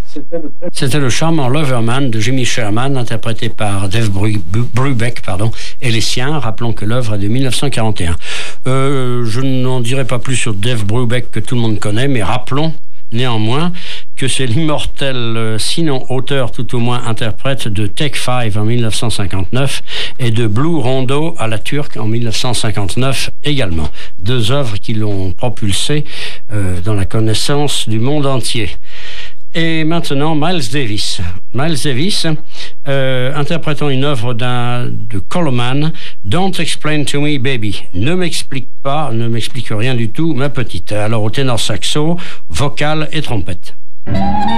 C'était le charmant Loverman de Jimmy Sherman, interprété par Dave Brubeck, et les siens. Rappelons que l'œuvre est de 1941. Je n'en dirai pas plus sur Dave Brubeck que tout le monde connaît, mais rappelons néanmoins que c'est l'immortel, sinon auteur, tout au moins interprète de Take 5 en 1959 et de Blue Rondo à la turque en 1959 également. Deux œuvres qui l'ont propulsé dans la connaissance du monde entier. Et maintenant, Miles Davis. Miles Davis, interprétant une œuvre de Coleman, Don't Explain to Me Baby. Ne m'explique rien du tout, ma petite. Alors au ténor saxo, vocal et trompette.